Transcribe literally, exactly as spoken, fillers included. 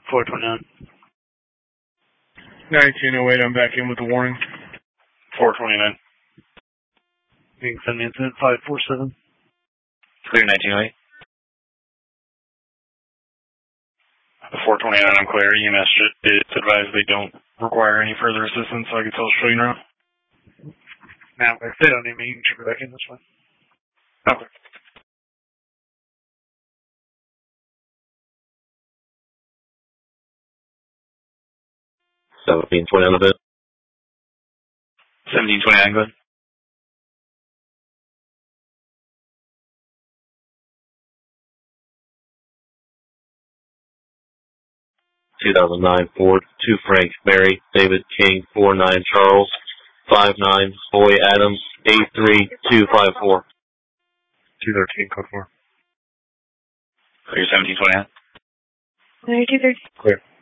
four twenty-nine. nineteen oh eight, I'm back in with the warning. four twenty-nine. Being send me incident five four seven. Clear nineteen oh eight. four twenty-nine, I'm clear. E M S is advised they don't require any further assistance, so I can tell Australian Route. Now, if they don't need me, you can trip it back in this way. Okay. seventeen twenty on the bit. seventeen twenty-nine, go ahead. two thousand nine Ford, two Frank, Mary, David, King, four nine Charles, five nine Boy, Adams, eight three two five four. two thirteen, code four. Clear seventeen twenty-nine. Clear two thirteen. Clear.